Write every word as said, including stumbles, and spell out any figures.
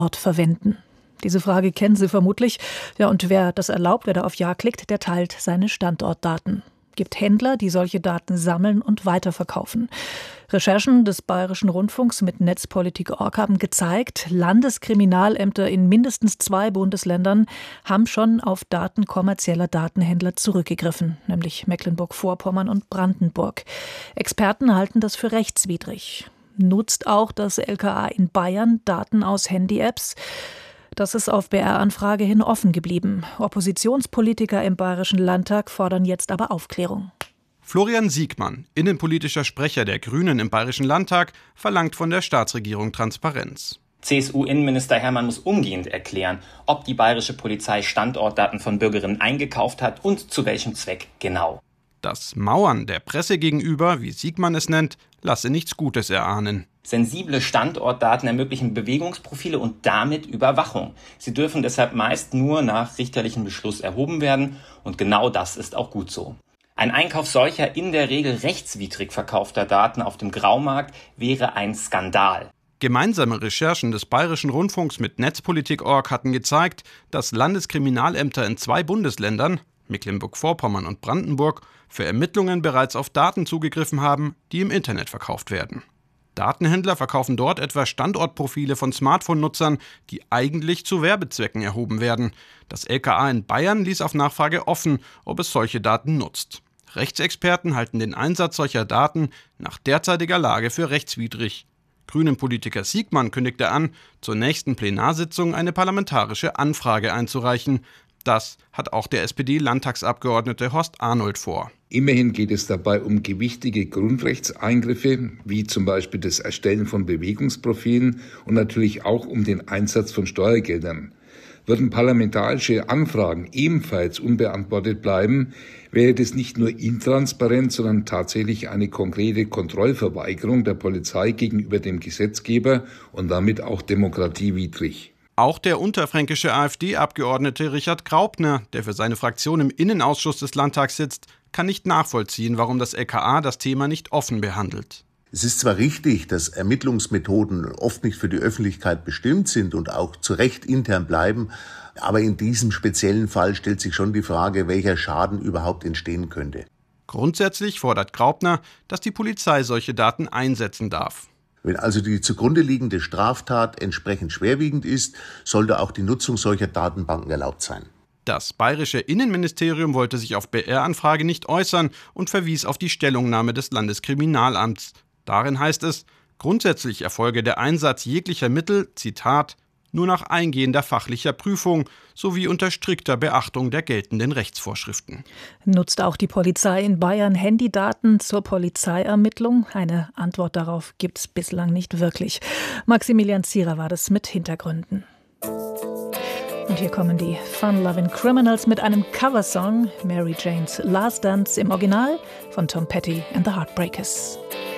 Ort verwenden? Diese Frage kennen Sie vermutlich. Ja, und wer das erlaubt, wer da auf Ja klickt, der teilt seine Standortdaten. Gibt Händler, die solche Daten sammeln und weiterverkaufen. Recherchen des Bayerischen Rundfunks mit Netzpolitik Punkt org haben gezeigt, Landeskriminalämter in mindestens zwei Bundesländern haben schon auf Daten kommerzieller Datenhändler zurückgegriffen, nämlich Mecklenburg-Vorpommern und Brandenburg. Experten halten das für rechtswidrig. Nutzt auch das L K A in Bayern Daten aus Handy-Apps? Das ist auf B R-Anfrage hin offen geblieben. Oppositionspolitiker im Bayerischen Landtag fordern jetzt aber Aufklärung. Florian Siegmann, innenpolitischer Sprecher der Grünen im Bayerischen Landtag, verlangt von der Staatsregierung Transparenz. C S U-Innenminister Hermann muss umgehend erklären, ob die bayerische Polizei Standortdaten von Bürgerinnen eingekauft hat und zu welchem Zweck genau. Das Mauern der Presse gegenüber, wie Siegmann es nennt, lasse nichts Gutes erahnen. Sensible Standortdaten ermöglichen Bewegungsprofile und damit Überwachung. Sie dürfen deshalb meist nur nach richterlichem Beschluss erhoben werden und genau das ist auch gut so. Ein Einkauf solcher in der Regel rechtswidrig verkaufter Daten auf dem Graumarkt wäre ein Skandal. Gemeinsame Recherchen des Bayerischen Rundfunks mit Netzpolitik Punkt org hatten gezeigt, dass Landeskriminalämter in zwei Bundesländern, Mecklenburg-Vorpommern und Brandenburg, für Ermittlungen bereits auf Daten zugegriffen haben, die im Internet verkauft werden. Datenhändler verkaufen dort etwa Standortprofile von Smartphone-Nutzern, die eigentlich zu Werbezwecken erhoben werden. Das L K A in Bayern ließ auf Nachfrage offen, ob es solche Daten nutzt. Rechtsexperten halten den Einsatz solcher Daten nach derzeitiger Lage für rechtswidrig. Grünen-Politiker Siegmann kündigte an, zur nächsten Plenarsitzung eine parlamentarische Anfrage einzureichen. Das hat auch der S P D-Landtagsabgeordnete Horst Arnold vor. Immerhin geht es dabei um gewichtige Grundrechtseingriffe, wie zum Beispiel das Erstellen von Bewegungsprofilen und natürlich auch um den Einsatz von Steuergeldern. Würden parlamentarische Anfragen ebenfalls unbeantwortet bleiben, wäre das nicht nur intransparent, sondern tatsächlich eine konkrete Kontrollverweigerung der Polizei gegenüber dem Gesetzgeber und damit auch demokratiewidrig. Auch der unterfränkische AfD-Abgeordnete Richard Graupner, der für seine Fraktion im Innenausschuss des Landtags sitzt, kann nicht nachvollziehen, warum das L K A das Thema nicht offen behandelt. Es ist zwar richtig, dass Ermittlungsmethoden oft nicht für die Öffentlichkeit bestimmt sind und auch zu Recht intern bleiben, aber in diesem speziellen Fall stellt sich schon die Frage, welcher Schaden überhaupt entstehen könnte. Grundsätzlich fordert Graupner, dass die Polizei solche Daten einsetzen darf. Wenn also die zugrunde liegende Straftat entsprechend schwerwiegend ist, sollte auch die Nutzung solcher Datenbanken erlaubt sein. Das bayerische Innenministerium wollte sich auf B R-Anfrage nicht äußern und verwies auf die Stellungnahme des Landeskriminalamts. Darin heißt es, grundsätzlich erfolge der Einsatz jeglicher Mittel, Zitat, nur nach eingehender fachlicher Prüfung sowie unter strikter Beachtung der geltenden Rechtsvorschriften. Nutzt auch die Polizei in Bayern Handydaten zur Polizeiermittlung? Eine Antwort darauf gibt es bislang nicht wirklich. Maximilian Zierer war das mit Hintergründen. Und hier kommen die Fun-Lovin' Criminals mit einem Coversong, Mary Jane's Last Dance im Original von Tom Petty and the Heartbreakers.